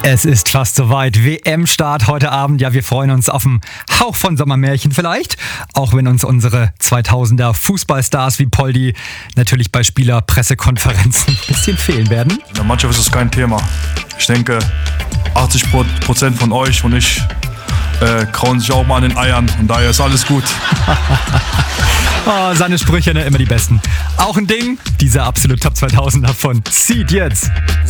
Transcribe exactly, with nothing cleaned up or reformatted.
Es ist fast soweit. W M-Start heute Abend. Ja, wir freuen uns auf einen Hauch von Sommermärchen vielleicht. Auch wenn uns unsere zweitausender Fußballstars wie Poldi natürlich bei Spielerpressekonferenzen ein bisschen fehlen werden. In der Mannschaft ist es kein Thema. Ich denke, achtzig Prozent von euch und ich äh, krauen sich auch mal an den Eiern. Und daher ist alles gut. Oh, seine Sprüche, ne, immer die besten. Auch ein Ding, dieser absolute Top zweitausender von Seed jetzt.